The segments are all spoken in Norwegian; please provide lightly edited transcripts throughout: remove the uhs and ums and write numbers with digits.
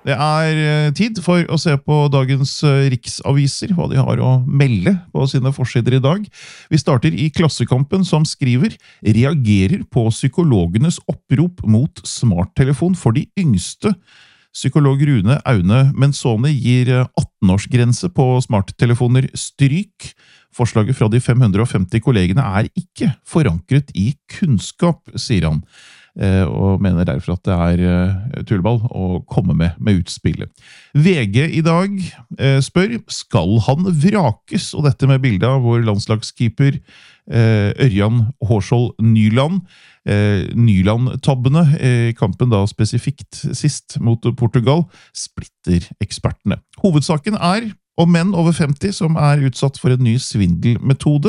Det tid for å se på dagens riksaviser, hva de har å melde på sine forsider i dag. Vi starter i Klassekampen som skriver «Reagerer på psykologenes opprop mot smarttelefon for de yngste». Psykolog Rune Aune Menzoni gir 18-årsgrense på smarttelefoner stryk. Forslaget fra de 550 kollegene ikke forankret i kunnskap, sier han. Og mener derfor at det tullball å komme med utspillet. VG i dag spør, skal han vrakes? Og dette med bildet av vår landslagskeeper Ørjan Hårskjold Nyland. Nyland-tabbene i kampen da spesifikt sist mot Portugal splitter ekspertene. Hovedsaken om menn over 50 som utsatt for en ny svindelmetode,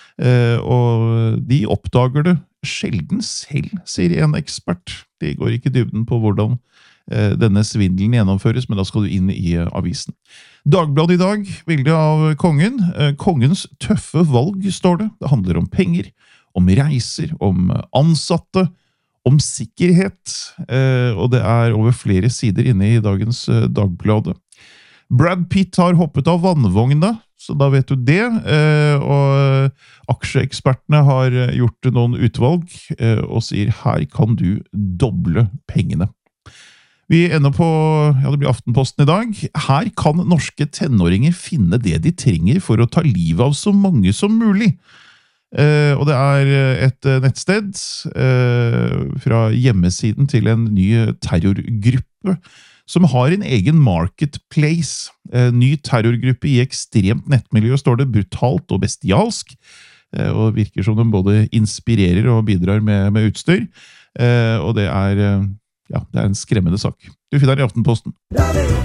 og de oppdager det sjelden selv, sier en ekspert. De går ikke i dybden på hvordan denne svindelen gjennomføres, men da skal du inn i avisen. Dagbladet i dag, bilde av kongen. Kongens tøffe valg, står det. Det handler om penger, om reiser, om ansatte, om sikkerhet, og det over flere sider inne i dagens Dagbladet. Brad Pitt har hoppet av vannvogna, så da vet du det, og aksjeekspertene har gjort noen utvalg og sier her kan du doble pengene. Vi ender på, det blir Aftenposten i dag. Her kan norske tenåringer finne det de trenger for å ta livet av så mange som mulig. Og det et nettsted fra hjemmesiden til en ny terrorgruppe som har en egen marketplace. Ny terrorgruppe i ekstremt nettmiljø, står det, brutalt og bestialsk, og virker som de både inspirerer og bidrar med utstyr, og det en skremmende sak. Du finner den i Aftenposten.